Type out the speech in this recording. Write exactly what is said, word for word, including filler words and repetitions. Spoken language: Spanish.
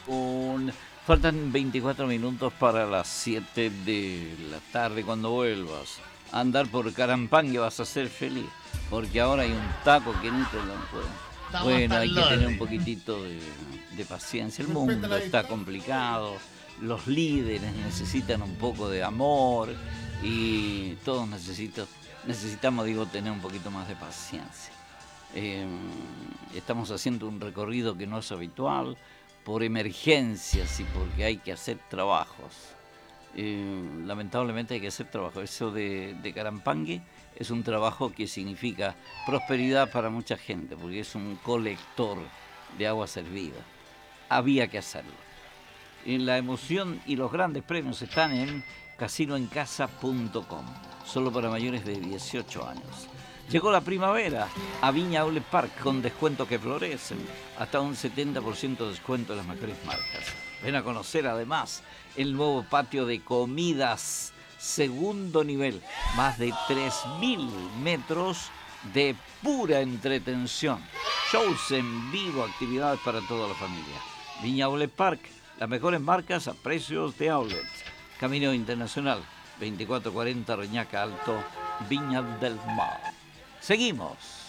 Un- Faltan veinticuatro minutos para las siete de la tarde cuando vuelvas a andar por Carampán que vas a ser feliz. Porque ahora hay un taco que ni te lo puedo. Estamos Bueno, hasta hay el que tener un lore. poquitito de, de paciencia. El Respeta mundo la está distancia. complicado. Los líderes necesitan un poco de amor. Y todos necesito, necesitamos, digo, tener un poquito más de paciencia. Eh, Estamos haciendo un recorrido que no es habitual por emergencias y porque hay que hacer trabajos. Eh, lamentablemente hay que hacer trabajo. Eso de, de Carampangue es un trabajo que significa prosperidad para mucha gente, porque es un colector de agua servida. Había que hacerlo. En la emoción y los grandes premios están en casino en casa punto com, solo para mayores de dieciocho años. Llegó la primavera a Viña Outlet Park con descuentos que florecen, hasta un setenta por ciento de descuento en las mejores marcas. Ven a conocer además el nuevo patio de comidas, segundo nivel, más de tres mil metros de pura entretención, shows en vivo, actividades para toda la familia. Viña Outlet Park, las mejores marcas a precios de outlet. Camino Internacional, veinticuatro cuarenta Reñaca Alto, Viña del Mar. Seguimos.